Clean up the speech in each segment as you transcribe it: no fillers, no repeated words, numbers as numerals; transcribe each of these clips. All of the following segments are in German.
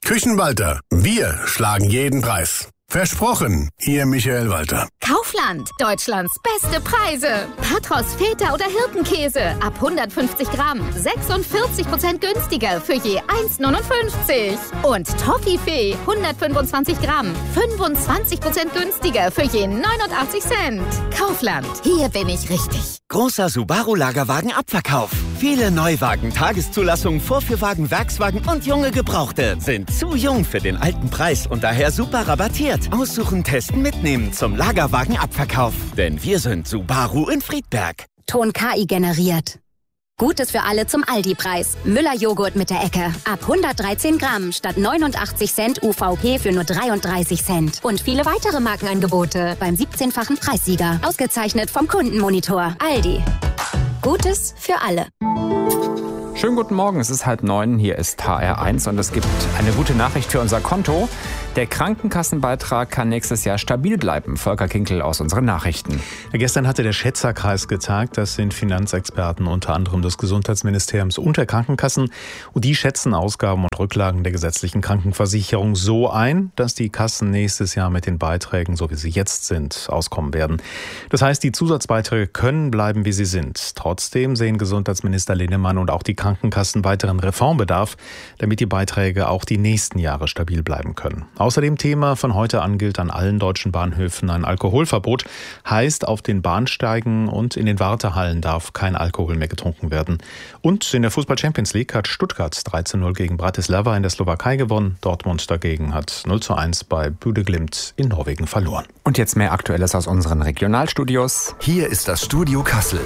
Küchenwalter, wir schlagen jeden Preis. Versprochen, Ihr Michael Walter. Kaufland, Deutschlands beste Preise. Patros, Feta oder Hirtenkäse ab 150 Gramm. 46% günstiger für je 1,59. Und Toffifee, 125 Gramm. 25% günstiger für je 89 Cent. Kaufland, hier bin ich richtig. Großer Subaru-Lagerwagen-Abverkauf. Viele Neuwagen, Tageszulassungen, Vorführwagen, Werkswagen und junge Gebrauchte sind zu jung für den alten Preis und daher super rabattiert. Aussuchen, testen, mitnehmen zum Lagerwagen-Abverkauf. Denn wir sind Subaru in Friedberg. Ton KI generiert. Gutes für alle zum Aldi-Preis. Müller-Joghurt mit der Ecke. Ab 113 Gramm statt 89 Cent UVP für nur 33 Cent. Und viele weitere Markenangebote beim 17-fachen Preissieger. Ausgezeichnet vom Kundenmonitor. Aldi. Gutes für alle. Schönen guten Morgen, es ist 8:30, hier ist HR1 und es gibt eine gute Nachricht für unser Konto. Der Krankenkassenbeitrag kann nächstes Jahr stabil bleiben. Volker Kinkel aus unseren Nachrichten. Ja, gestern hatte der Schätzerkreis getagt. Das sind Finanzexperten unter anderem des Gesundheitsministeriums und der Krankenkassen. Und die schätzen Ausgaben und Rücklagen der gesetzlichen Krankenversicherung so ein, dass die Kassen nächstes Jahr mit den Beiträgen, so wie sie jetzt sind, auskommen werden. Das heißt, die Zusatzbeiträge können bleiben, wie sie sind. Trotzdem sehen Gesundheitsminister Linnemann und auch die Krankenkassen weiteren Reformbedarf, damit die Beiträge auch die nächsten Jahre stabil bleiben können. Außerdem Thema: von heute an gilt an allen deutschen Bahnhöfen ein Alkoholverbot. Heißt, auf den Bahnsteigen und in den Wartehallen darf kein Alkohol mehr getrunken werden. Und in der Fußball-Champions League hat Stuttgart 3:0 gegen Bratislava in der Slowakei gewonnen. Dortmund dagegen hat 0:1 bei Bodø/Glimt in Norwegen verloren. Und jetzt mehr Aktuelles aus unseren Regionalstudios. Hier ist das Studio Kassel.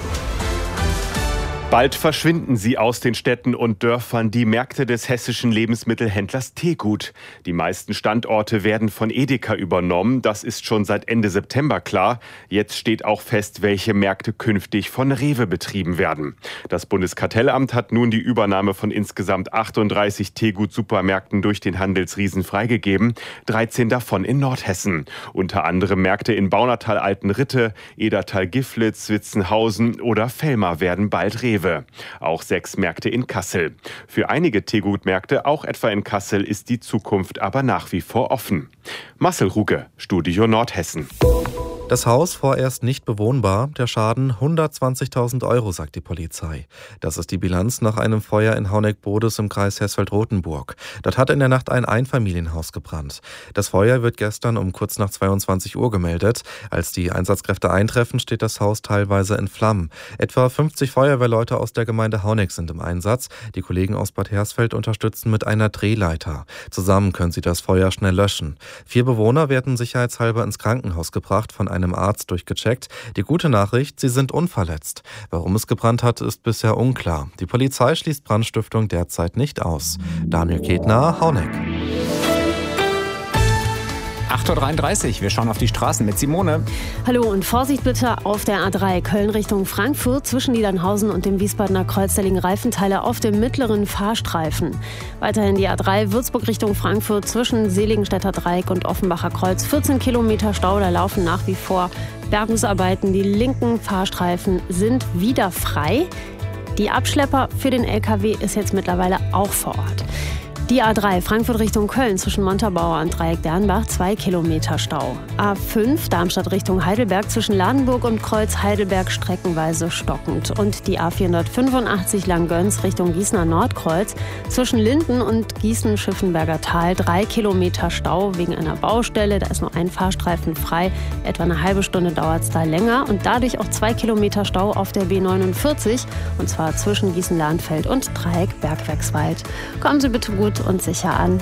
Bald verschwinden sie aus den Städten und Dörfern, die Märkte des hessischen Lebensmittelhändlers Tegut. Die meisten Standorte werden von Edeka übernommen. Das ist schon seit Ende September klar. Jetzt steht auch fest, welche Märkte künftig von Rewe betrieben werden. Das Bundeskartellamt hat nun die Übernahme von insgesamt 38 Tegut-Supermärkten durch den Handelsriesen freigegeben. 13 davon in Nordhessen. Unter anderem Märkte in Baunatal-Altenritte, Edertal-Giflitz, Witzenhausen oder Vellmar werden bald Rewe. Auch 6 Märkte in Kassel. Für einige Tegut-Märkte, auch etwa in Kassel, ist die Zukunft aber nach wie vor offen. Marcel Ruge, Studio Nordhessen. Das Haus vorerst nicht bewohnbar, der Schaden 120.000 €, sagt die Polizei. Das ist die Bilanz nach einem Feuer in Hauneck-Bodes im Kreis Hersfeld-Rotenburg. Dort hat in der Nacht ein Einfamilienhaus gebrannt. Das Feuer wird gestern um kurz nach 22 Uhr gemeldet. Als die Einsatzkräfte eintreffen, steht das Haus teilweise in Flammen. Etwa 50 Feuerwehrleute aus der Gemeinde Hauneck sind im Einsatz. Die Kollegen aus Bad Hersfeld unterstützen mit einer Drehleiter. Zusammen können sie das Feuer schnell löschen. 4 Bewohner werden sicherheitshalber ins Krankenhaus gebracht, von einem Arzt durchgecheckt. Die gute Nachricht: sie sind unverletzt. Warum es gebrannt hat, ist bisher unklar. Die Polizei schließt Brandstiftung derzeit nicht aus. Daniel Ketner, Hauneck. 8:33 Uhr, wir schauen auf die Straßen mit Simone. Hallo und Vorsicht bitte auf der A3 Köln Richtung Frankfurt zwischen Niedernhausen und dem Wiesbadener Kreuz. Da liegen Reifenteile auf dem mittleren Fahrstreifen. Weiterhin die A3 Würzburg Richtung Frankfurt zwischen Seligenstädter Dreieck und Offenbacher Kreuz. 14 Kilometer Stau, da laufen nach wie vor Bergungsarbeiten. Die linken Fahrstreifen sind wieder frei. Die Abschlepper für den LKW ist jetzt mittlerweile auch vor Ort. Die A3 Frankfurt Richtung Köln zwischen Montabaur und Dreieck-Dernbach 2 Kilometer Stau. A5 Darmstadt Richtung Heidelberg zwischen Ladenburg und Kreuz Heidelberg streckenweise stockend. Und die A485 Langgöns Richtung Gießener Nordkreuz zwischen Linden und Gießen-Schiffenberger Tal 3 Kilometer Stau wegen einer Baustelle. Da ist nur ein Fahrstreifen frei. Etwa eine halbe Stunde dauert es da länger. Und dadurch auch 2 Kilometer Stau auf der B49. Und zwar zwischen Gießen-Lahnfeld und Dreieck-Bergwerkswald. Kommen Sie bitte gut und sicher an.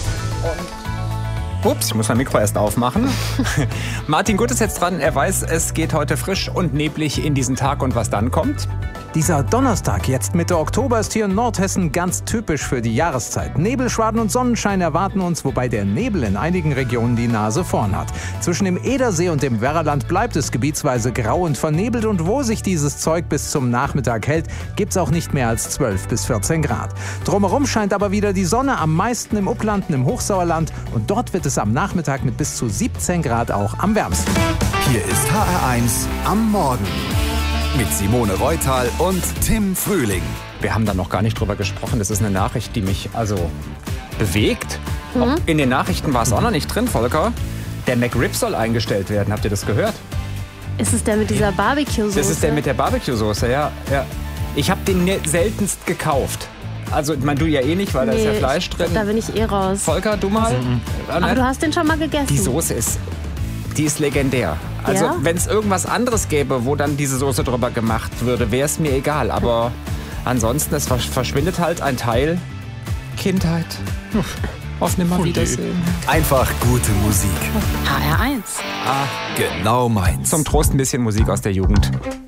Ups, ich muss mein Mikro erst aufmachen. Martin Gut ist jetzt dran. Er weiß, es geht heute frisch und neblig in diesen Tag. Und was dann kommt? Dieser Donnerstag, jetzt Mitte Oktober, ist hier in Nordhessen ganz typisch für die Jahreszeit. Nebelschwaden und Sonnenschein erwarten uns, wobei der Nebel in einigen Regionen die Nase vorn hat. Zwischen dem Edersee und dem Werraland bleibt es gebietsweise grau und vernebelt. Und wo sich dieses Zeug bis zum Nachmittag hält, gibt's auch nicht mehr als 12 bis 14 Grad. Drumherum scheint aber wieder die Sonne, am meisten im Upland und im Hochsauerland. Und dort wird es am Nachmittag mit bis zu 17 Grad auch am wärmsten. Hier ist HR1 am Morgen. Mit Simone Reutal und Tim Frühling. Wir haben da noch gar nicht drüber gesprochen. Das ist eine Nachricht, die mich bewegt. In den Nachrichten war es auch noch nicht drin, Volker. Der McRib soll eingestellt werden. Habt ihr das gehört? Ist es der mit dieser Barbecue-Soße? Das ist der mit der Barbecue-Soße, ja. Ich habe den seltenst gekauft. Also, ich meine, du ja eh nicht, weil da ist ja Fleisch drin. Da bin ich eh raus. Volker, du mal? Aber du hast den schon mal gegessen. Die Soße die ist legendär. Also, wenn es irgendwas anderes gäbe, wo dann diese Soße drüber gemacht würde, wäre es mir egal. Aber ansonsten, es verschwindet halt ein Teil Kindheit. Auf Nimmerwiedersehen. Einfach gute Musik. HR1. Genau meins. Zum Trost ein bisschen Musik aus der Jugend.